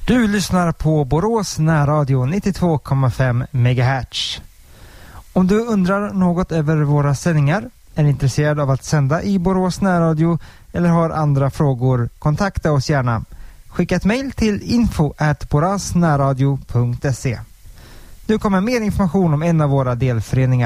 Du lyssnar på Borås närradio 92,5 MHz. Om du undrar något över våra sändningar, är intresserad av att sända i Borås närradio eller har andra frågor, kontakta oss gärna. Skicka ett mejl till info@borasnärradio.se. Nu kommer mer information om en av våra delföreningar.